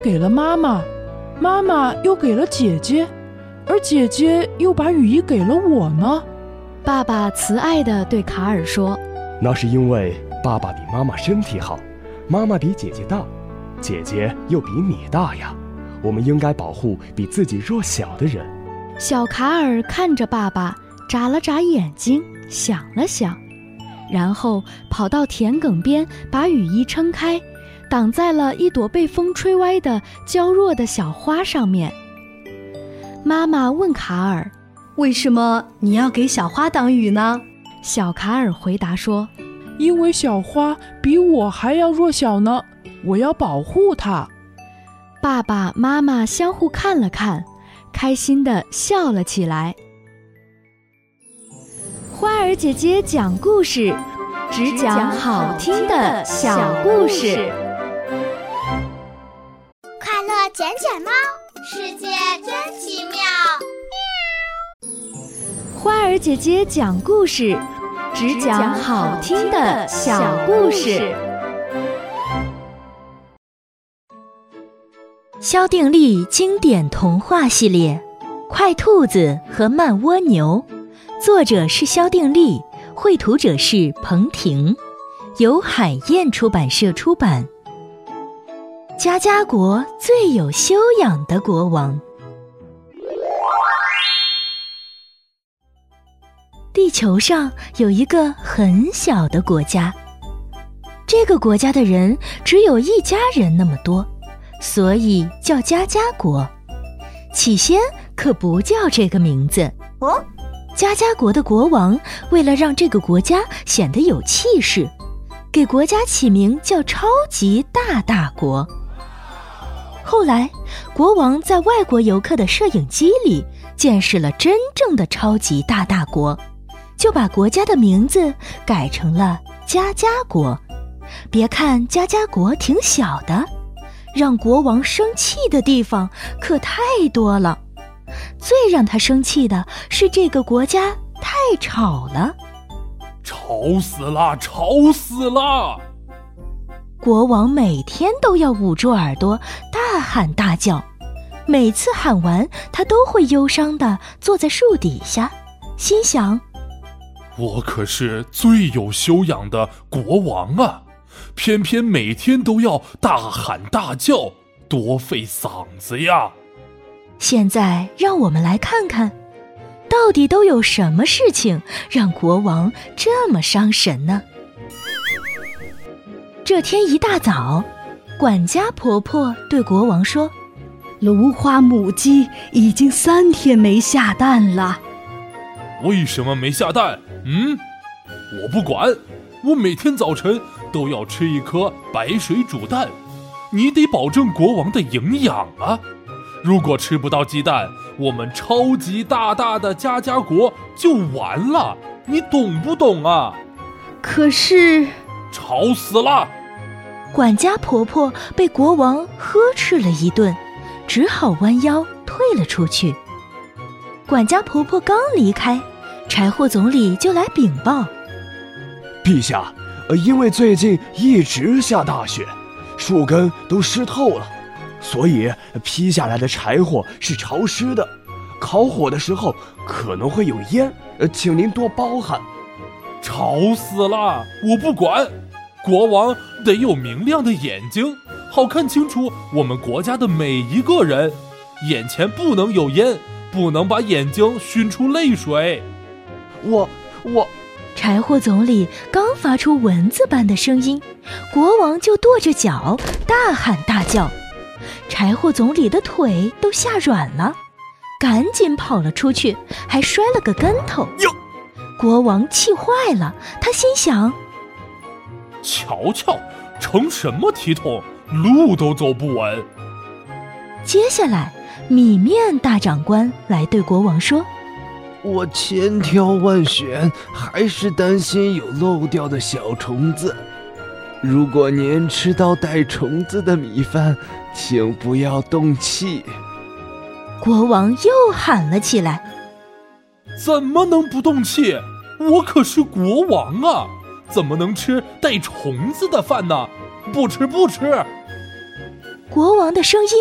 给了妈妈，妈妈又给了姐姐，而姐姐又把雨衣给了我呢？ 爸爸慈爱地对卡尔说： 那是因为爸爸比妈妈身体好，妈妈比姐姐大，姐姐又比你大呀。我们应该保护比自己弱小的人。 小卡尔看着爸爸，眨了眨眼睛，想了想，然后跑到田埂边，把雨衣撑开，挡在了一朵被风吹歪的娇弱的小花上面。妈妈问卡尔： 为什么你要给小花挡雨呢？ 小卡尔回答说： 因为小花比我还要弱小呢，我要保护它。 爸爸妈妈相互看了看，开心地笑了起来。花儿姐姐讲故事，只讲好听的小故事。 快乐捡捡猫，世界真奇妙。 花儿姐姐讲故事，只讲好听的小故事。 萧定力经典童话系列《快兔子和慢蜗牛》，作者是萧定力，绘图者是彭婷，由海燕出版社出版。家家国最有修养的国王。地球上有一个很小的国家，这个国家的人只有一家人那么多，所以叫家家国。起先可不叫这个名字。家家国的国王为了让这个国家显得有气势，给国家起名叫超级大大国。后来国王在外国游客的摄影机里见识了真正的超级大大国，就把国家的名字改成了家家国。别看家家国挺小的，让国王生气的地方可太多了。最让他生气的是这个国家太吵了。 吵死了，吵死了！ 国王每天都要捂住耳朵大喊大叫，每次喊完他都会忧伤地坐在树底下，心想： 我可是最有修养的国王啊，偏偏每天都要大喊大叫，多费嗓子呀！ 现在让我们来看看，到底都有什么事情让国王这么伤神呢？这天一大早，管家婆婆对国王说： 芦花母鸡已经3天没下蛋了。 为什么没下蛋？我不管，我每天早晨都要吃一颗白水煮蛋，你得保证国王的营养啊！如果吃不到鸡蛋，我们超级大大的家家国就完了，你懂不懂啊？ 可是…… 吵死了！ 管家婆婆被国王呵斥了一顿，只好弯腰退了出去。管家婆婆刚离开，柴火总理就来禀报： 陛下，因为最近一直下大雪，树根都湿透了，所以劈下来的柴火是潮湿的，烤火的时候可能会有烟，请您多包涵。 吵死了！我不管，国王得有明亮的眼睛，好看清楚我们国家的每一个人，眼前不能有烟，不能把眼睛熏出泪水。 我柴火总理刚发出蚊子般的声音，国王就跺着脚大喊大叫，柴火总理的腿都吓软了，赶紧跑了出去，还摔了个跟头。国王气坏了，他心想： 瞧瞧，成什么体统，路都走不稳。 接下来米面大长官来对国王说： 我千挑万选，还是担心有漏掉的小虫子。如果您吃到带虫子的米饭，请不要动气。 国王又喊了起来： 怎么能不动气？我可是国王啊，怎么能吃带虫子的饭呢？不吃不吃！ 国王的声音